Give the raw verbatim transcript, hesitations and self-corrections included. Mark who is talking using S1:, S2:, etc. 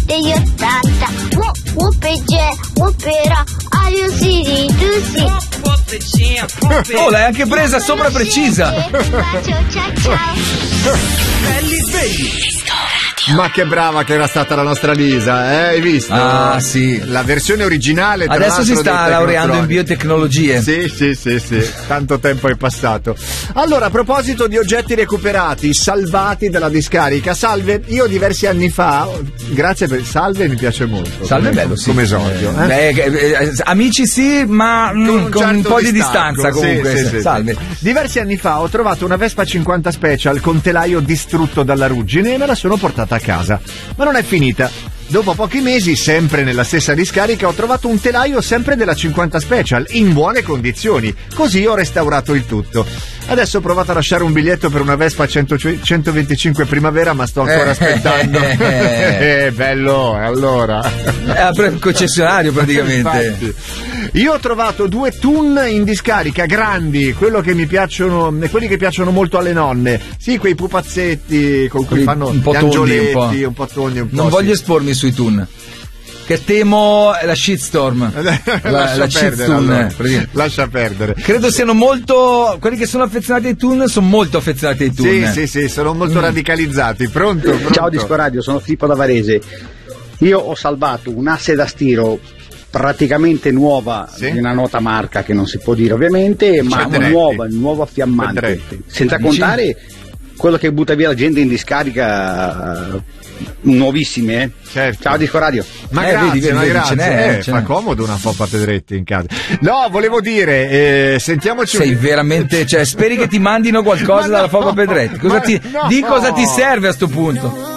S1: degli ottanta. Whoopage, whoopera, are you see, tu sì.
S2: Oh, l'hai anche presa sopra precisa.
S1: Ciao ciao.
S3: Belli svegli. Ma che brava che era stata la nostra Lisa, eh? Hai visto?
S2: Ah, sì.
S3: La versione originale. Tra
S2: Adesso si sta laureando in biotecnologie.
S3: Sì, sì, sì, sì. Tanto tempo è passato. Allora, a proposito di oggetti recuperati, salvati dalla discarica, salve, io diversi anni fa, grazie per salve, mi piace molto.
S2: Salve,
S3: come,
S2: bello, sì.
S3: Come esordio. Eh?
S2: Beh, eh, amici sì, ma con un, con un po' di distanza comunque.
S3: Sì, sì, sì,
S2: salve.
S3: Sì. Diversi anni fa ho trovato una Vespa cinquanta Special con telaio distrutto dalla ruggine e me la sono portata a casa. Ma non è finita. Dopo pochi mesi, sempre nella stessa discarica, ho trovato un telaio sempre della cinquanta Special, in buone condizioni. Così ho restaurato il tutto. Adesso ho provato a lasciare un biglietto per una Vespa cento, centoventicinque Primavera, ma sto ancora aspettando. Eh, bello, allora.
S2: È un concessionario praticamente.
S3: Infatti. Io ho trovato due Tun in discarica, grandi, quello che mi piacciono, quelli che piacciono molto alle nonne. Sì, quei pupazzetti con cui
S2: Quelli
S3: fanno
S2: un po'
S3: gli
S2: tondi,
S3: angioletti,
S2: un po'.
S3: un po' tondi, un po'.
S2: Non
S3: sì.
S2: voglio espormi sui Tun, che temo la shitstorm. la,
S3: Lascia
S2: la
S3: perdere,
S2: shitstorm,
S3: allora.
S2: eh,
S3: Lascia perdere.
S2: Credo siano molto, quelli che sono affezionati ai Tun sono molto affezionati ai Tun.
S3: Sì, sì, sì, sono molto mm. radicalizzati. Pronto, pronto?
S4: Ciao Disco Radio, sono Filippo da Varese. Io ho salvato un'asse da stiro praticamente nuova, sì? Di una nota marca che non si può dire ovviamente, ma
S3: Vedretti.
S4: nuova, nuova fiammante. Vedretti. Senza
S2: Amici?
S4: contare quello che butta via la gente in discarica, uh, nuovissime, eh?
S3: Certo.
S4: Ciao Disco Radio.
S3: Ma
S2: eh,
S3: grazie,
S2: vedi, vedi,
S3: ma
S2: vedi,
S3: grazie.
S2: ce n'è,
S3: Eh,
S2: ce
S3: fa
S2: n'è.
S3: comodo una poppa Pedretti in casa. No, volevo dire, eh, sentiamoci.
S2: Sei veramente, cioè, speri che ti mandino qualcosa
S3: Ma
S2: dalla
S3: no,
S2: Fopa Pedretti. Cosa
S3: ma
S2: ti,
S3: no.
S2: di cosa ti serve a sto punto?